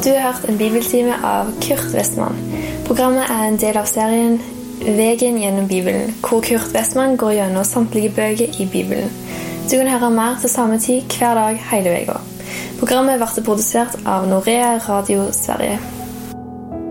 Du har hørt en bibeltime av Kurt Westman. Programmet er en del av serien Vegen gjennom Bibelen, hvor Kurt Westman går gjennom samtlige bøker i Bibelen. Du kan høre mer til samme tid hver dag hele veka. Programmet ble produsert av Norea Radio Sverige.